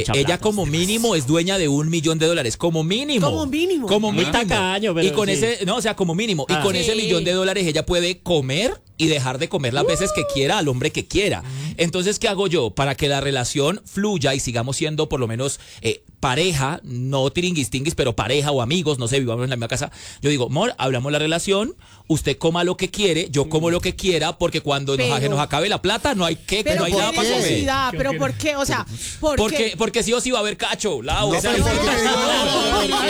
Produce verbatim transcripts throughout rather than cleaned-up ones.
Mucha ella plata, como mínimo es dueña de un millón de dólares, como mínimo. Como mínimo. Como Muy mínimo. tacaño, pero y con sí. ese, no, o sea, como mínimo. Ah. Y con Sí. ese millón de dólares ella puede comer y dejar de comer las veces que quiera al hombre que quiera. Entonces, ¿qué hago yo? Para que la relación fluya y sigamos siendo por lo menos eh, pareja, no tiringuis-tinguis, pero pareja o amigos, no sé, vivamos en la misma casa. Yo digo, amor, hablamos la relación, usted coma lo que quiere, yo como lo que quiera, porque cuando nos, Pero- nos acabe la plata no hay que, Pero no hay qué nada para comer. necesidad, pero ¿por qué? O sea, ¿por Porque, qué? porque sí o sí va a haber cacho, Lau. No, o sea, pero no, ¿por qué? no, No, no,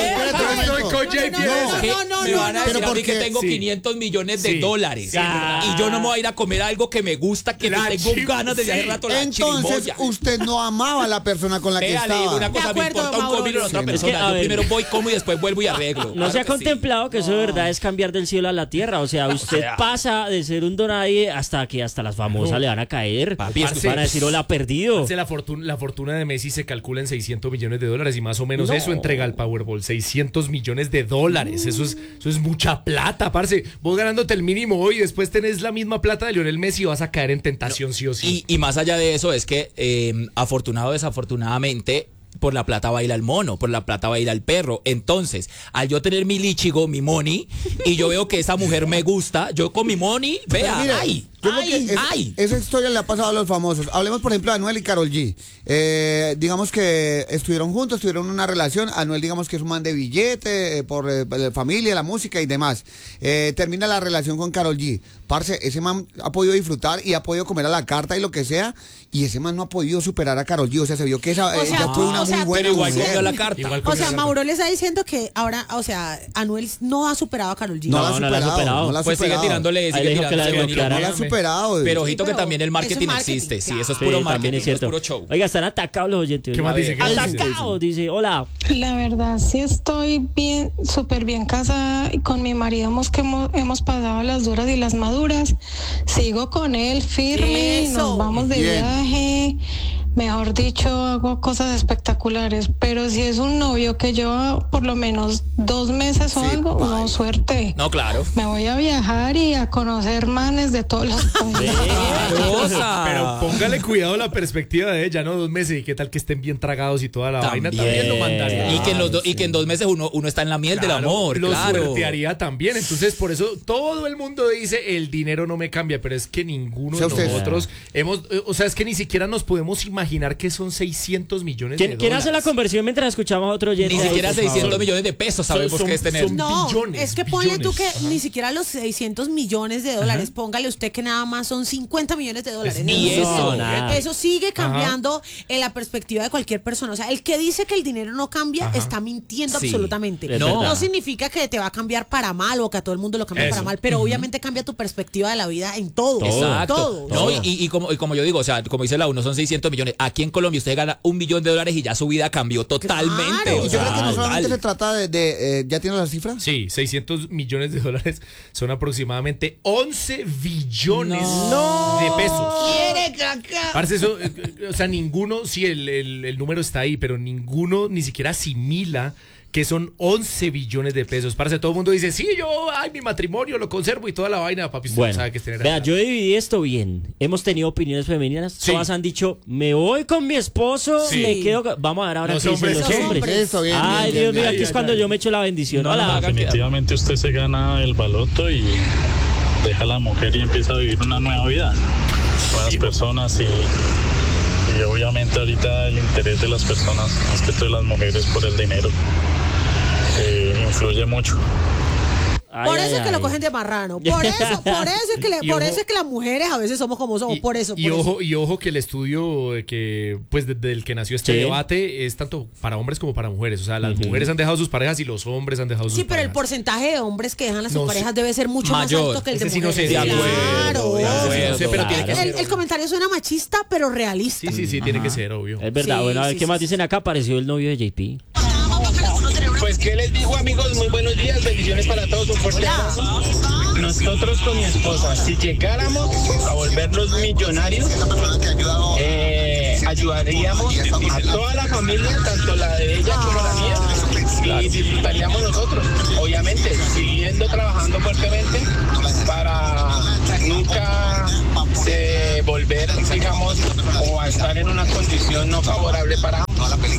Yo estoy con J P. no, que no, no, me no, van a no, decir pero a mí que porque- tengo sí. quinientos millones de Sí. dólares. Sí, y yo no me voy a ir a comer algo que me gusta, que La tengo chim- ganas de hace sí. rato la Entonces, chirimoya. usted no amaba a la persona con la que Vea, le digo estaba. una cosa, De me acuerdo, importa un Mauro. comino la otra Sí, es que, persona. a Yo ver. primero voy, como y después vuelvo y arreglo. No se ha Claro que sí. contemplado que eso de verdad es cambiar del cielo a la tierra. O sea, usted sea. pasa de ser un donadie hasta que hasta las famosas No. le van a caer. Papi, es que van a decir hola perdido. Parce, La fortuna, la fortuna de Messi se calcula en seiscientos millones de dólares y más o menos No. eso entrega el Powerball, seiscientos millones de dólares. Eso es, eso es mucha plata, parce. Vos ganándote el mínimo hoy y después tenés la misma plata de Lionel Messi y vas a caer en tentación sí o sí. Y, y más allá de eso, es que eh, afortunado o desafortunadamente, por la plata baila el mono, por la plata baila el perro. Entonces, al yo tener mi lichigo, mi money, y yo veo que esa mujer me gusta, yo con mi money, Pero vea, mire, ay, yo creo ay, que es- ay. esa historia le ha pasado a los famosos. Hablemos, por ejemplo, de Anuel y Karol G. Eh, digamos que estuvieron juntos, tuvieron una relación. Anuel, digamos que es un man de billete, eh, por eh, la familia, la música y demás. Eh, termina la relación con Karol G. Parce, ese man ha podido disfrutar y ha podido comer a la carta y lo que sea. Y ese man no ha podido superar a Karol G. O sea, se vio que esa O sea, ella fue una o sea, muy buena Pero igual mujer. comió la carta. Igual O sea, Con- Mauro le está diciendo que ahora, o sea, Anuel no ha superado a Karol G. No, la ha No, no la ha superado. superado. no la ha Pues sigue superado. tirándole, Ahí sigue dijo que la tirándole desbloqueara. vanilla. No la ha superado. Pero ojito que pero también el marketing, eso es marketing, existe. Sí, claro. eso es Sí, puro también marketing, es eso es cierto. puro show. Oiga, están atacados los oyentes. ¿Qué más A ver. dice? ¿Qué más dice? Atacados, dice, hola. La verdad, sí estoy bien, súper bien casada y con mi marido hemos, que hemos, hemos pasado las duras y las maduras. Sigo con él firme, Eso. nos vamos de Bien. viaje. Mejor dicho, hago cosas espectaculares. Pero si es un novio que lleva por lo menos dos meses o Sí, algo, bye. no, suerte. No, claro. Me voy a viajar y a conocer manes de todos los países. Cosa. Pero póngale cuidado a la perspectiva de ella, ¿no? Dos meses y qué tal que estén bien tragados y toda la vaina. También lo mandaría. Y que, en los do- y que en dos meses uno, uno está en la miel del Claro, amor, lo claro. suertearía también. Entonces, por eso todo el mundo dice el dinero no me cambia, pero es que ninguno Sea de usted. nosotros hemos, eh, o sea, es que ni siquiera nos podemos imaginar que son seiscientos millones de ¿Quién, ¿quién hace la dólares. conversión mientras escuchamos a otro oyente? Ni ahí, siquiera por favor? seiscientos millones de pesos sabemos Son- que es tener. son- No, billones, es que ponle tú que billones. Ajá. ni siquiera los seiscientos millones de dólares, póngale usted que nada más son cincuenta millones de dólares. Ni Eso- eso. nada. Eso sigue cambiando en la perspectiva de cualquier persona. O sea, el que dice que el dinero no cambia está mintiendo Sí, absolutamente. es No, verdad. significa que te va a cambiar para mal o que a todo el mundo lo cambia Eso. para mal, pero obviamente cambia tu perspectiva de la vida en todo. Exacto. Todo. No, y, y como, y como yo digo, o sea, como dice la uno, son seiscientos millones. Aquí en Colombia usted gana un millón de dólares y ya su vida cambió totalmente. Claro. o Y yo creo que no sea, solamente total. se trata de... de, eh, ¿ya tiene la cifra? Sí, seiscientos millones de dólares son aproximadamente once billones No. de pesos. Quiere caca. Parce, eso, eh, eh, o sea, ninguno, sí, el, el, el número está ahí, pero ninguno ni siquiera asimila que son once billones de pesos. Parce, todo el mundo dice, sí, yo, ay, mi matrimonio lo conservo y toda la vaina, papi, usted no Bueno, sabe qué es tener vea, acá. yo dividí esto bien. Hemos tenido opiniones femeninas. Sí. Todas han dicho, me voy con mi esposo, Sí. me quedo... con-". Vamos a ver ahora Los qué dicen hombres, los ¿qué? hombres. Eso, bien, Ay, bien, Dios bien, mío, bien. aquí es Ay, cuando ay, yo ay. me echo la bendición. No, Hola. no, hagan que- Definitivamente usted se gana el baloto y deja a la mujer y empieza a vivir una nueva vida. Nuevas personas y, y obviamente ahorita el interés de las personas, más que todo de las mujeres por el dinero, eh, influye mucho. Ay, Por ay, eso es que ay. lo cogen de marrano. Por eso, por eso es que le- Y por ojo- eso es que las mujeres a veces somos como somos. Y- por eso. y por eso. ojo, y ojo que el estudio eh, que, pues, desde el que nació este Sí. debate es tanto para hombres como para mujeres. O sea, las mujeres han dejado sus parejas y los hombres han dejado sus Sí, pero el parejas. porcentaje de hombres que dejan a sus No sé. parejas debe ser mucho Mayor. más alto que el de Ese sí no mujeres. sé, de claro. acuerdo, de acuerdo, No sé, pero tiene que claro. ser. El, el comentario suena machista, pero realista. Sí, sí, sí, tiene que ser, obvio. Es verdad, Sí, bueno, a ver sí, qué sí, más sí. dicen acá. Apareció el novio de J P. Pues, ¿qué les digo, amigos? Muy buenos días, bendiciones para todos, un fuerte abrazo. Nosotros con mi esposa, si llegáramos a volvernos millonarios, eh, ayudaríamos a toda la familia, tanto la de ella como la mía, y disfrutaríamos nosotros, obviamente, siguiendo trabajando fuertemente para nunca eh, volver, digamos, o a estar en una condición no favorable para ambos.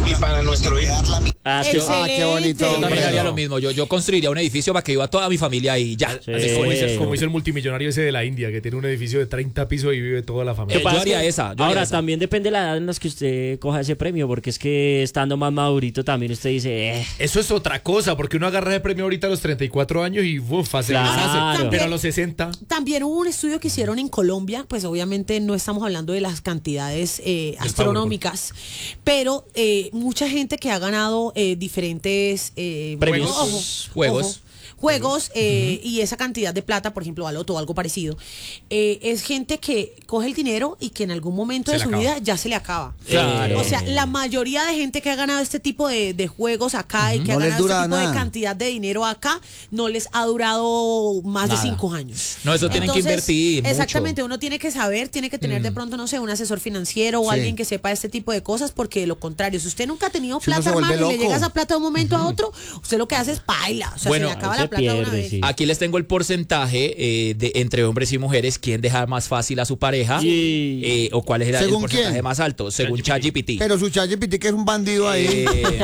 y para nuestro hijo. Ah, sí. Ah, qué bonito. Yo también hombre. haría lo mismo. Yo, yo construiría un edificio para que viva toda mi familia ahí. Ya. Sí. Así Como hizo, Eh, como hizo el multimillonario ese de la India, que tiene un edificio de treinta pisos y vive toda la Eh, familia. yo haría esa. yo haría Ahora, esa. también depende de la edad en la que usted coja ese premio, porque es que estando más madurito también usted dice, eh, Eso es otra cosa, porque uno agarra ese premio ahorita a los treinta y cuatro años y uf, hace Claro. deshace. Pero a los sesenta. También hubo un estudio que hicieron en Colombia, pues obviamente no estamos hablando de las cantidades eh, astronómicas, pero eh, mucha gente que ha ganado eh, diferentes eh, Premios. ojo, Juegos. ojo, juegos eh, y esa cantidad de plata, por ejemplo, baloto o algo parecido, eh, es gente que coge el dinero y que en algún momento Se de le su acaba. vida ya se le acaba. Claro. O sea, la mayoría de gente que ha ganado este tipo de, de juegos acá y que No ha les ganado dura este tipo nada. de cantidad de dinero acá, no les ha durado más Nada. de cinco años. No, eso tienen que invertir mucho. Exactamente, uno tiene que saber, tiene que tener de pronto, no sé, un asesor financiero o Sí. alguien que sepa este tipo de cosas, porque de lo contrario, si usted nunca ha tenido Si uno plata, se vuelve hermano, y le loco. llega esa plata de un momento a otro, usted lo que hace es paila. O sea, Bueno, se le acaba se la plata de una pierde, vez. sí. Aquí les tengo el porcentaje eh, de entre hombres y mujeres, quién deja más fácil a su pareja Sí. eh, o cuál es el, el ¿Según porcentaje quién? más alto, según ChatGPT. Pero su ChatGPT que es un bandido ahí. Eh,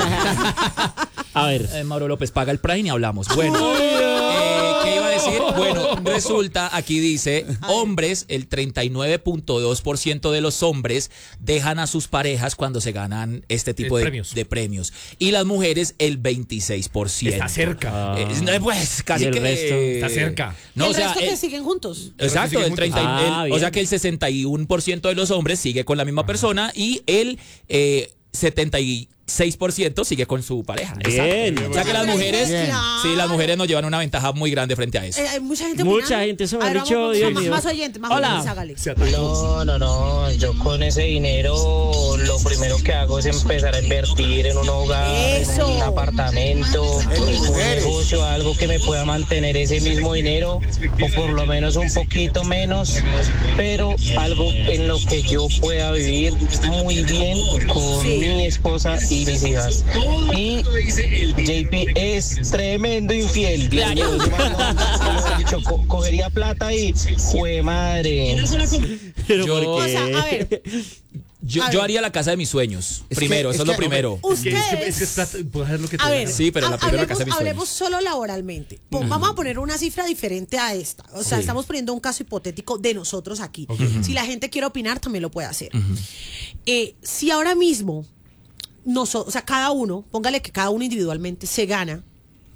a ver. eh, Mauro López paga el Prime y hablamos. Bueno, eh, ¿qué iba a decir? Bueno, resulta, aquí dice, hombres, el treinta y nueve punto dos por ciento de los hombres dejan a sus parejas cuando se ganan este tipo Eh, de, premios. de premios. Y las mujeres, el veintiséis por ciento. Está cerca. Eh, no, pues casi ¿Y el que resto? Está cerca. No, el o sea, resto eh, que siguen juntos. exacto, siguen el treinta y- juntos. el- Ah, o sea bien. que el sesenta y uno por ciento de los hombres sigue con la misma persona y el eh, setenta y seis por ciento sigue con su pareja. Bien. Exacto. O sea que las Pero mujeres, es que, sí, las mujeres nos llevan una ventaja muy grande frente a eso. Eh, hay mucha gente Mucha opinando. gente, eso me A han ver, dicho, vamos, Dios más, mío. más oyentes, más Hola. oyentes, hágale. Se atacó. No, no, no, yo con ese dinero lo primero que hago es empezar a invertir en un hogar, Eso. en un apartamento, en un negocio, algo que me pueda mantener ese mismo dinero o por lo menos un poquito menos, pero algo en lo que yo pueda vivir muy bien con Sí. mi esposa y mis hijas. Y J P es tremendo infiel. Yo, mejor dicho, co- cogería plata y fue madre. Pero Yo- ¿por O sea, qué? a ver, Yo, A yo ver. haría la casa de mis sueños. Es Primero, que- eso es es lo que- primero. Es que, es que, es que ustedes... es plata, puedes hacer lo que te A dé ver, la Sí, pero la ha- primera hablemos, casa de mis hablemos sueños. solo laboralmente. Po- Vamos a poner una cifra diferente a esta. O sea, Sí. estamos poniendo un caso hipotético de nosotros aquí. Si la gente quiere opinar, también lo puede hacer. Eh, si ahora mismo, noso- o sea, cada uno, póngale que cada uno individualmente se gana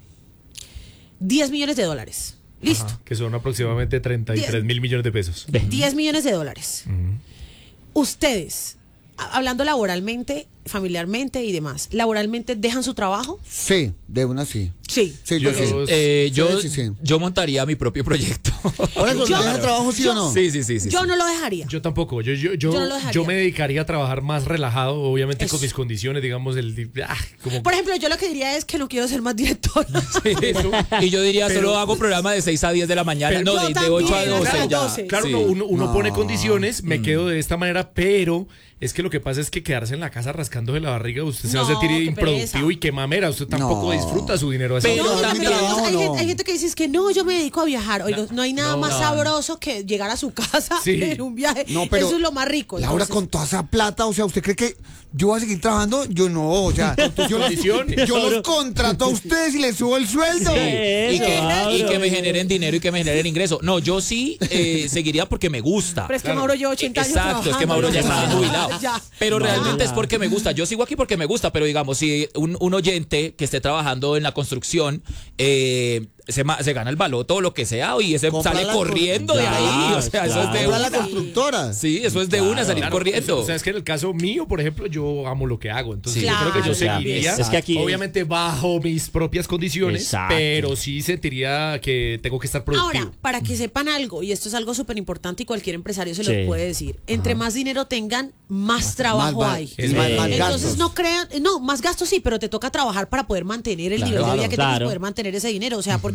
diez millones de dólares. Listo. Ajá, que son aproximadamente treinta y tres mil millones de pesos. diez millones de dólares. Ustedes, a- hablando laboralmente, familiarmente y demás, ¿laboralmente dejan su trabajo? Sí, de una sí. Sí. Sí, yo, Yo- sí. Eh, yo, Sí, sí, sí. yo montaría mi propio proyecto. Por eso, Yo- ¿deja trabajo sí o no? Sí, sí, sí, sí. Yo sí. no lo dejaría. Yo tampoco, yo, yo, yo, Yo no lo dejaría. yo me dedicaría a trabajar más relajado, obviamente Eso. con mis condiciones, digamos, el ah, como Por ejemplo, yo lo que diría es que no quiero ser más director. Sí. Y yo diría, Pero- solo hago programa de seis a diez de la mañana. Pero- no, Yo de, de ocho a también, doce. a las ya. doce. Claro, Sí. no, uno, uno No. pone condiciones, Mm. me quedo de esta manera, pero es que lo que pasa es que quedarse en la casa rascándose la barriga, usted se va a No, sentir qué improductivo pereza. y qué mamera, usted tampoco No. disfruta su dinero así. Pero No, también- también trabajo, hay, no. gente, hay gente que dice es que no, yo me dedico a viajar. Oiga, no hay nada No. más sabroso que llegar a su casa Sí. en un viaje. No, pero Eso es lo más rico. Laura, entonces- con toda esa plata, o sea, ¿usted cree que yo voy a seguir trabajando? Yo no, o sea, yo los, condiciones. yo los contrato a ustedes y les subo el sueldo. Sí, y, Eso, que, Mauro. y que me generen dinero y que me generen ingreso. No, yo sí eh, seguiría porque me gusta. Pero es que Mauro lleva ochenta años Exacto, es que Mauro ya está trabajando. jubilado. Ya. Pero No, realmente ya. es porque me gusta. Yo sigo aquí porque me gusta, pero digamos, si un, un oyente que esté trabajando en la construcción eh, se, ma- se gana el baloto o lo que sea y ese Compra sale la corriendo de constru- ahí. O sea, eso es de Compra la una. constructora. Sí, eso es de una salir Claro, corriendo. O sea, es que en el caso mío, por ejemplo, yo amo lo que hago. Entonces, Sí. yo creo que yo Claro, seguiría. es que aquí- obviamente, bajo mis propias condiciones, Exacto. pero sí sentiría que tengo que estar productivo. Ahora, para que sepan algo, y esto es algo súper importante y cualquier empresario se Sí. lo puede decir, entre más dinero tengan, más trabajo Más va- hay. Es más- verdad. más Entonces gastos. no crean, no, más gastos sí, pero te toca trabajar para poder mantener el Claro, nivel de vida que tienes, claro. poder mantener ese dinero. O sea, porque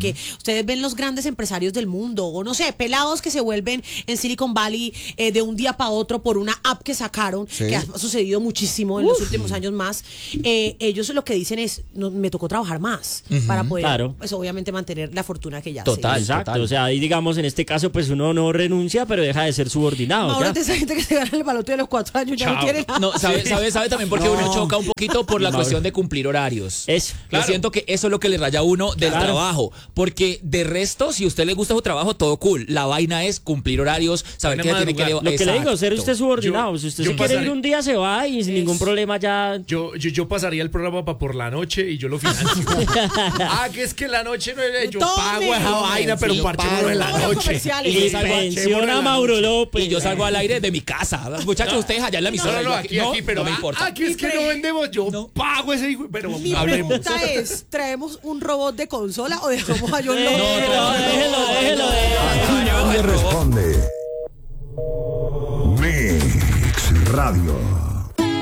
porque ustedes ven los grandes empresarios del mundo, o no sé, pelados que se vuelven en Silicon Valley eh, de un día para otro por una app que sacaron, Sí. que ha sucedido muchísimo en Uf. los últimos años más. Eh, ellos lo que dicen es, no, me tocó trabajar más uh-huh. para poder, claro. pues obviamente mantener la fortuna que ya Total, se Exacto, total. o sea, ahí digamos en este caso pues uno no renuncia, pero deja de ser subordinado. Ahora ya. de esa gente que se gana el baloto de los cuatro años ya Chao. no tiene nada. No, sabe, sabe, sabe también porque No. uno choca un poquito por la Mauro. cuestión de cumplir horarios. Eso. Yo Claro. siento que eso es lo que le raya a uno del Claro. trabajo. Porque de resto, si a usted le gusta su trabajo, todo cool. La vaina es cumplir horarios, saber Vaina que tiene que madrugar. Lo que le digo, ser Exacto. usted subordinado. Yo- si usted yo se quiere pasaré- ir un día, se va y sin ningún problema ya... Yo, yo, yo pasaría el programa para por la noche y yo lo financio. Ah, que es que la noche no es. Yo Tome. pago esa vaina, pero Sí, parchémonos en la Todos los noche. comerciales. Y yo Y salgo a- pensiona a Mauro López. Y yo salgo al aire de mi casa. Muchachos, ustedes allá en la No, emisora. no, no, yo aquí, aquí, pero. no me ah, importa. Aquí es que no vendemos, yo No. pago ese hijo. Pero Mi hablemos. pregunta es, ¿traemos un robot de consola o dejamos a John López? No, no, déjelo, déjelo, déjelo. Nadie responde. Mix Radio.